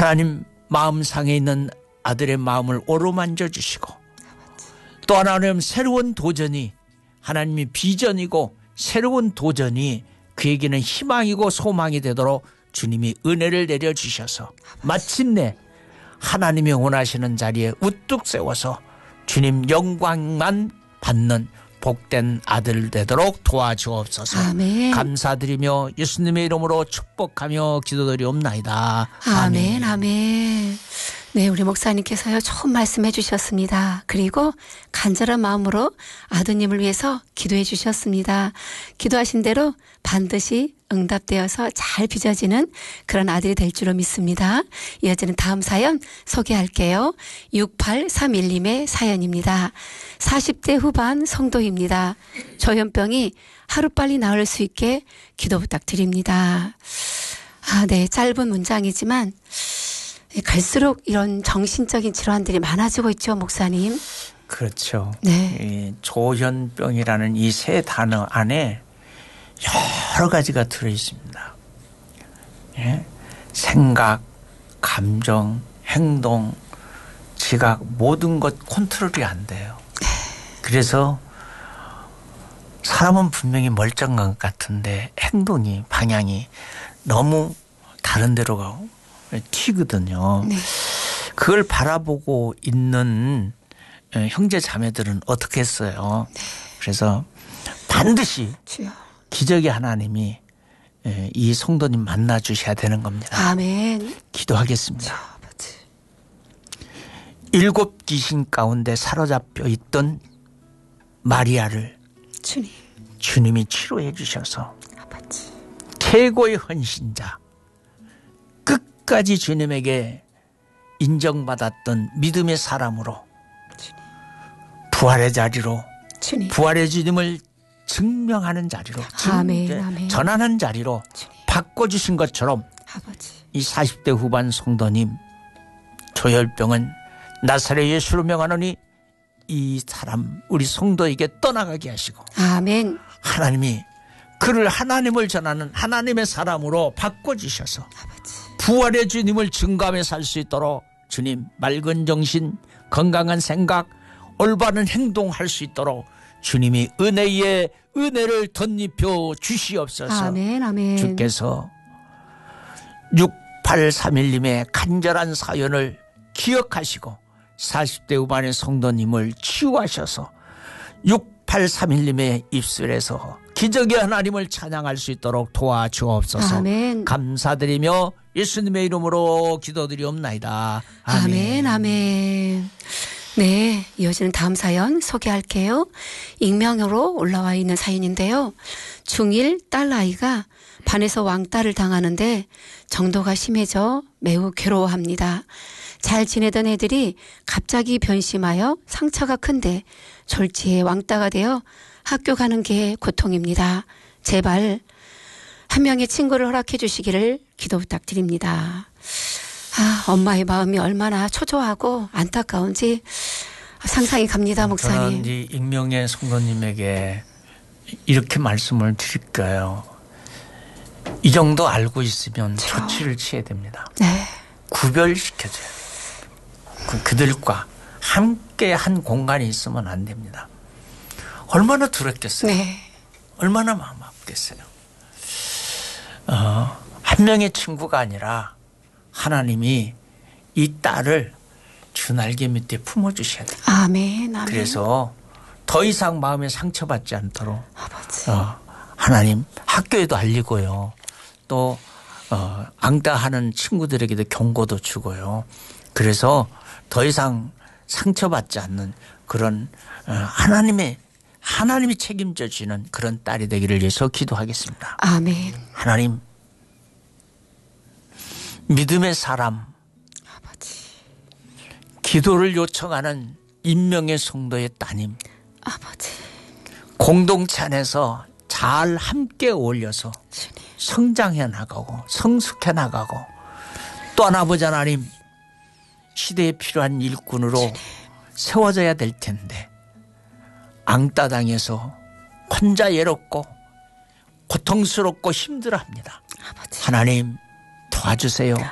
하나님 마음상에 있는 아들의 마음을 오로만져 주시고 또 하나님 새로운 도전이 하나님이 비전이고 새로운 도전이 그에게는 희망이고 소망이 되도록 주님이 은혜를 내려주셔서 마침내 하나님이 원하시는 자리에 우뚝 세워서 주님 영광만 받는 복된 아들 되도록 도와주옵소서. 아멘. 감사드리며 예수님의 이름으로 축복하며 기도드리옵나이다. 아멘. 아멘. 네, 우리 목사님께서요 좋은 말씀해 주셨습니다. 그리고 간절한 마음으로 아드님을 위해서 기도해 주셨습니다. 기도하신 대로 반드시 응답되어서 잘 빚어지는 그런 아들이 될 줄로 믿습니다. 이어지는 다음 사연 소개할게요. 6831님의 사연입니다. 40대 후반 성도입니다. 조현병이 하루빨리 나을 수 있게 기도 부탁드립니다. 네, 짧은 문장이지만 갈수록 이런 정신적인 질환들이 많아지고 있죠, 목사님. 그렇죠. 네. 이 조현병이라는 이 세 단어 안에 여러 가지가 들어있습니다. 예? 생각, 감정, 행동, 지각 모든 것 컨트롤이 안 돼요. 그래서 사람은 분명히 멀쩡한 것 같은데 행동이 방향이 너무 다른 데로 가고 튀거든요. 네. 그걸 바라보고 있는 형제 자매들은 어떻게 했어요? 네. 그래서 반드시 주여. 기적의 하나님이 이 성도님 만나 주셔야 되는 겁니다. 아멘. 기도하겠습니다. 아버지. 7 귀신 가운데 사로잡혀 있던 마리아를 주님. 주님이 치료해 주셔서 아버지. 최고의 헌신자 끝까지 주님에게 인정받았던 믿음의 사람으로 주님. 부활의 자리로 주님. 부활의 주님을 증명하는 자리로 아멘, 아멘. 전하는 자리로 주님. 바꿔주신 것처럼 아버지. 이 40대 후반 성도님 조혈병은 나사렛 예수로 명하노니 이 사람 우리 성도에게 떠나가게 하시고 아멘. 하나님이 그를 하나님을 전하는 하나님의 사람으로 바꿔주셔서 아버지. 부활의 주님을 증거하며 살 수 있도록 주님 맑은 정신 건강한 생각 올바른 행동할 수 있도록 주님이 은혜에 은혜를 덧입혀 주시옵소서. 아멘. 아멘. 주께서 6831님의 간절한 사연을 기억하시고 40대 후반의 성도님을 치유하셔서 6831님의 입술에서 기적의 하나님을 찬양할 수 있도록 도와주옵소서. 아멘. 감사드리며 예수님의 이름으로 기도드리옵나이다. 아멘. 아멘. 네, 이어지는 다음 사연 소개할게요. 익명으로 올라와 있는 사연인데요. 중1 딸아이가 반에서 왕따를 당하는데 정도가 심해져 매우 괴로워합니다. 잘 지내던 애들이 갑자기 변심하여 상처가 큰데 졸지에 왕따가 되어 학교 가는 게 고통입니다. 제발 한 명의 친구를 허락해 주시기를 기도 부탁드립니다. 엄마의 마음이 얼마나 초조하고 안타까운지 상상이 갑니다, 목사님. 저는 이 익명의 성도님에게 이렇게 말씀을 드릴까요? 이 정도 알고 있으면 조치를 취해야 됩니다. 네. 구별시켜줘야 돼요. 그들과 함께 한 공간이 있으면 안 됩니다. 얼마나 두렵겠어요. 네. 얼마나 마음 아프겠어요. 한 명의 친구가 아니라 하나님이 이 딸을 주 날개 밑에 품어주셔야 돼요. 아멘. 아멘. 그래서 더 이상 마음에 상처받지 않도록 아버지. 하나님 학교에도 알리고요. 또 앙따하는 친구들에게도 경고도 주고요. 그래서 더 이상 상처받지 않는 그런 하나님이 책임져 주시는 그런 딸이 되기를 위해서 기도하겠습니다. 아멘. 하나님 믿음의 사람 아버지. 기도를 요청하는 인명의 성도의 따님 아버지. 공동체 안에서 잘 함께 어울려서 주님. 성장해 나가고 성숙해 나가고 또 아버지 하나님 시대에 필요한 일꾼으로 주님. 세워져야 될 텐데 앙따당해서 혼자 외롭고 고통스럽고 힘들어합니다. 아버지. 하나님 도와주세요.